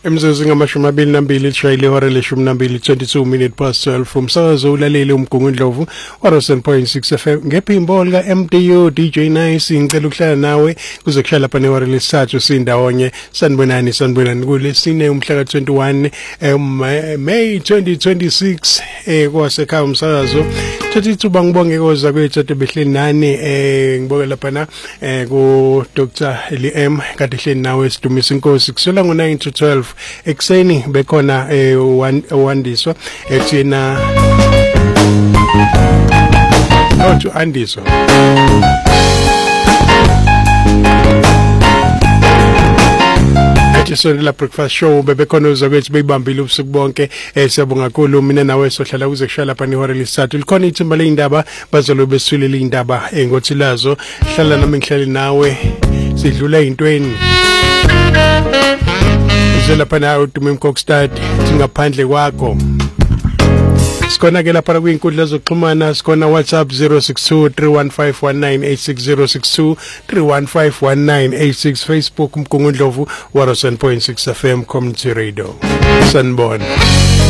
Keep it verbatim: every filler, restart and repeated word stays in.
Emzuzu ngamashumi amabili nambili lishayile ihora leshumi nambili twenty-two minutes past twelve umsakazo ulaleli umgungundlovu wa Rosen point six F M ngephimbo lika M D U D J Nice ngicela ukuhlala nawe kuzokuhlala lapha nehora lesithathu sindawonye sanibonani sanibonani kulesine umhla ka twenty-one May twenty twenty-six eh kwasekhaya umsakazo thathi ithuba ngibonge koza kwethu behleli nani eh ngiboke lapha na eh ku Doctor Eli M kade hleli nawe sidumisa inkosi kusela ngo nine to twelve ekseni bekhona eh wandiswa ethina Othu andiswa Jesona la breakfast show bebekhona uzakwethu beyibambile ubusuku bonke eh siyabonga kakhulu mina nawe sohlala kuze kushala lapha nehora lesithathu likhona ithimba leindaba bazolo beswelele indaba engothi lazo hlala nami ngihlale nawe sidlula intweni lapha nawe uDume Mkokstad singaphandle kwakho Sikona ke lapha kwinkundla zokuxhumana sikona WhatsApp zero six two three one five one nine eight six zero six two three one five one nine eight six Facebook umgungundlovu wa Rosen point six F M Community Radio sanibona